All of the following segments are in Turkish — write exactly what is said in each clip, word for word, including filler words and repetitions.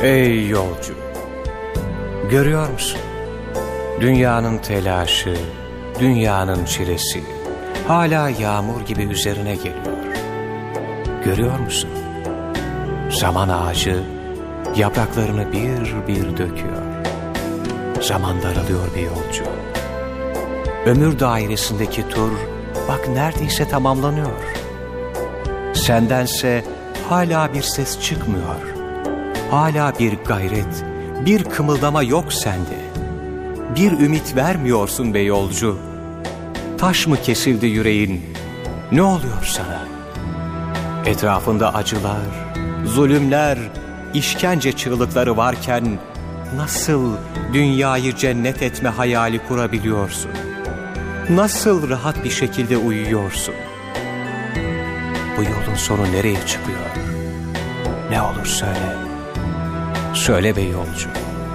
Ey yolcu, görüyor musun? Dünyanın telaşı, dünyanın çilesi hala yağmur gibi üzerine geliyor. Görüyor musun? Zaman ağacı yapraklarını bir bir döküyor. Zaman daralıyor be yolcu. Ömür dairesindeki tur bak neredeyse tamamlanıyor. Sendense hala bir ses çıkmıyor. Hala bir gayret, bir kımıldama yok sende. Bir ümit vermiyorsun be yolcu. Taş mı kesildi yüreğin? Ne oluyor sana? Etrafında acılar, zulümler, işkence çığlıkları varken nasıl dünyayı cennet etme hayali kurabiliyorsun? Nasıl rahat bir şekilde uyuyorsun? Bu yolun sonu nereye çıkıyor? Ne olur söyle. Söyle be yolcu.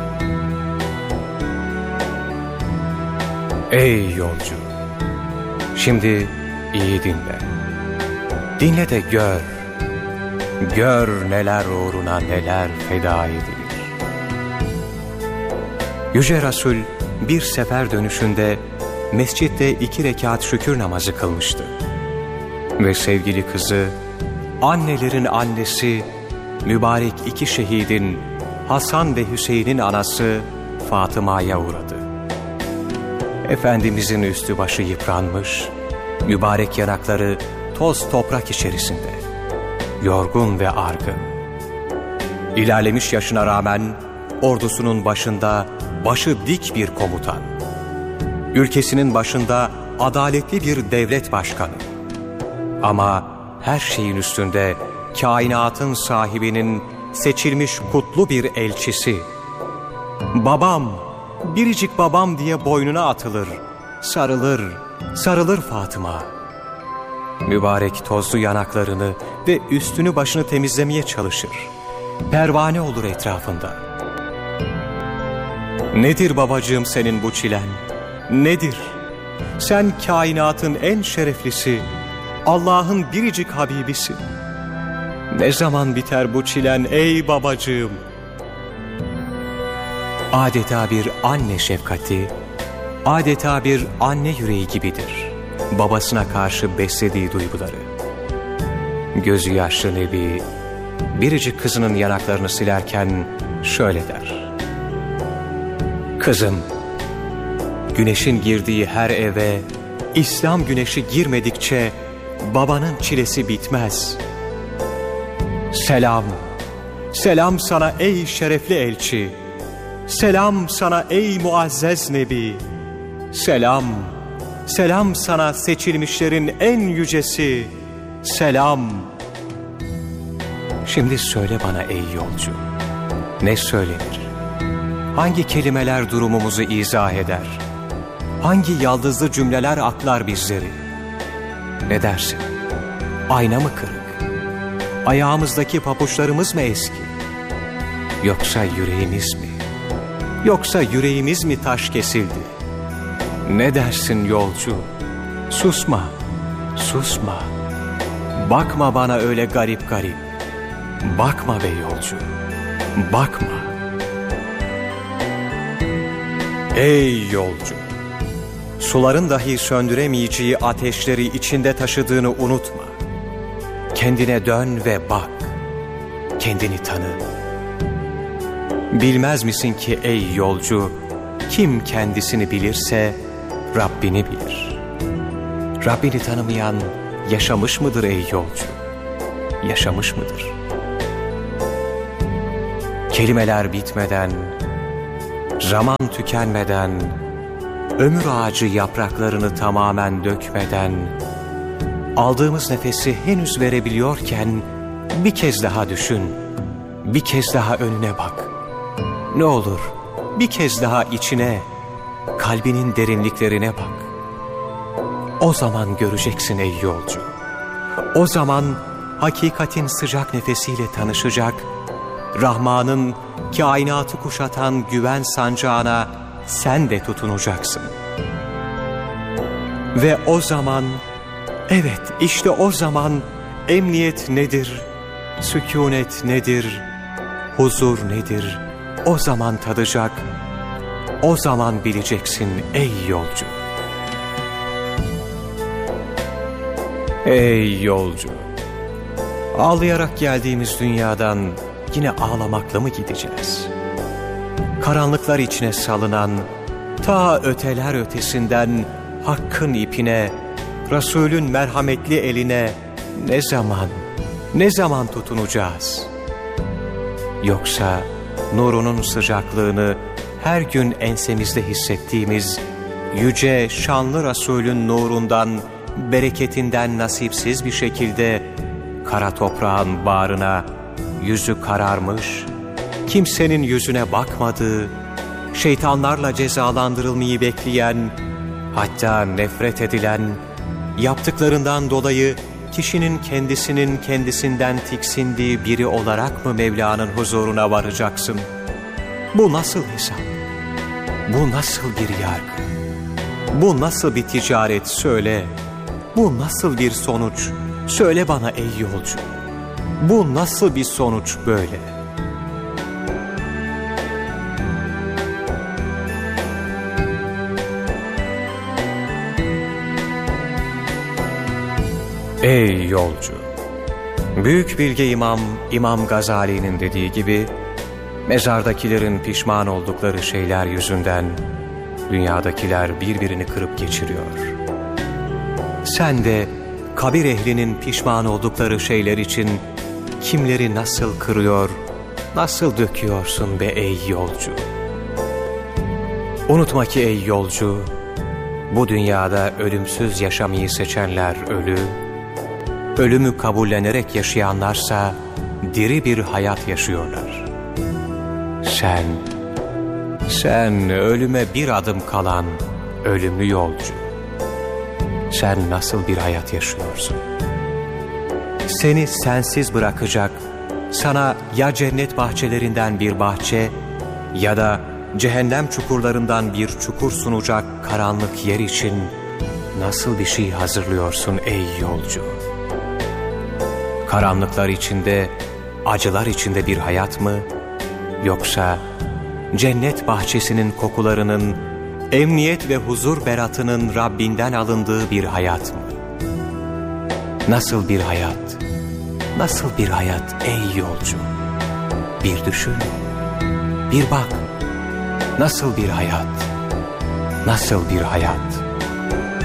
Ey yolcu, şimdi iyi dinle. Dinle de gör. Gör neler uğruna neler feda edilir. Yüce Resul bir sefer dönüşünde mescitte iki rekat şükür namazı kılmıştı. Ve sevgili kızı, annelerin annesi, mübarek iki şehidin Hasan ve Hüseyin'in anası Fatıma'ya uğradı. Efendimizin üstü başı yıpranmış, mübarek yanakları toz toprak içerisinde, yorgun ve argın. İlerlemiş yaşına rağmen ordusunun başında başı dik bir komutan, ülkesinin başında adaletli bir devlet başkanı. Ama her şeyin üstünde kainatın sahibinin seçilmiş kutlu bir elçisi. Babam, biricik babam diye boynuna atılır, sarılır, sarılır Fatıma. Mübarek tozlu yanaklarını ve üstünü başını temizlemeye çalışır. Pervane olur etrafında. Nedir babacığım senin bu çilen? Nedir? Sen kainatın en şereflisi, Allah'ın biricik Habibisin. Ne zaman biter bu çilen ey babacığım? Adeta bir anne şefkati, adeta bir anne yüreği gibidir babasına karşı beslediği duyguları. Gözü yaşlı Nebi, biricik kızının yanaklarını silerken şöyle der: Kızım, güneşin girdiği her eve İslam güneşi girmedikçe babanın çilesi bitmez. Selam, selam sana ey şerefli elçi, selam sana ey muazzez Nebi, selam, selam sana seçilmişlerin en yücesi, selam. Şimdi söyle bana ey yolcu, ne söylenir? Hangi kelimeler durumumuzu izah eder? Hangi yaldızlı cümleler aklar bizleri? Ne dersin? Ayna mı kırık? Ayağımızdaki papuçlarımız mı eski? Yoksa yüreğimiz mi? Yoksa yüreğimiz mi taş kesildi? Ne dersin yolcu? Susma, susma. Bakma bana öyle garip garip. Bakma be yolcu, bakma. Ey yolcu! Suların dahi söndüremeyeceği ateşleri içinde taşıdığını unutma. Kendine dön ve bak. Kendini tanı. Bilmez misin ki ey yolcu, kim kendisini bilirse Rabbini bilir. Rabbini tanımayan yaşamış mıdır ey yolcu? Yaşamış mıdır? Kelimeler bitmeden, zaman tükenmeden, ömür ağacı yapraklarını tamamen dökmeden, aldığımız nefesi henüz verebiliyorken bir kez daha düşün, bir kez daha önüne bak. Ne olur bir kez daha içine, kalbinin derinliklerine bak. O zaman göreceksin ey yolcu. O zaman hakikatin sıcak nefesiyle tanışacak, Rahman'ın kainatı kuşatan güven sancağına sen de tutunacaksın. Ve o zaman, evet işte o zaman emniyet nedir, sükûnet nedir, huzur nedir o zaman tadacak, o zaman bileceksin ey yolcu. Ey yolcu! Ağlayarak geldiğimiz dünyadan yine ağlamakla mı gideceğiz? Karanlıklar içine salınan, ta öteler ötesinden Hakk'ın ipine, Resul'ün merhametli eline ne zaman, ne zaman tutunacağız? Yoksa nurunun sıcaklığını her gün ensemizde hissettiğimiz yüce şanlı Resul'ün nurundan, bereketinden nasipsiz bir şekilde kara toprağın bağrına yüzü kararmış, kimsenin yüzüne bakmadığı, şeytanlarla cezalandırılmayı bekleyen, hatta nefret edilen, yaptıklarından dolayı kişinin kendisinin kendisinden tiksindiği biri olarak mı Mevla'nın huzuruna varacaksın? Bu nasıl hesap? Bu nasıl bir yargı? Bu nasıl bir ticaret söyle? Bu nasıl bir sonuç? Söyle bana ey yolcu. Bu nasıl bir sonuç böyle? Ey yolcu! Büyük bilge imam İmam Gazali'nin dediği gibi, mezardakilerin pişman oldukları şeyler yüzünden dünyadakiler birbirini kırıp geçiriyor. Sen de kabir ehlinin pişman oldukları şeyler için kimleri nasıl kırıyor, nasıl döküyorsun be ey yolcu? Unutma ki ey yolcu, bu dünyada ölümsüz yaşamayı seçenler ölü, ölümü kabullenerek yaşayanlarsa diri bir hayat yaşıyorlar. Sen, sen ölüme bir adım kalan ölümlü yolcu. Sen nasıl bir hayat yaşıyorsun? Seni sensiz bırakacak, sana ya cennet bahçelerinden bir bahçe ya da cehennem çukurlarından bir çukur sunacak karanlık yer için nasıl bir şey hazırlıyorsun ey yolcu? Karanlıklar içinde, acılar içinde bir hayat mı? Yoksa cennet bahçesinin kokularının, emniyet ve huzur beratının Rabbinden alındığı bir hayat mı? Nasıl bir hayat? Nasıl bir hayat ey yolcu? Bir düşün, bir bak. Nasıl bir hayat? Nasıl bir hayat?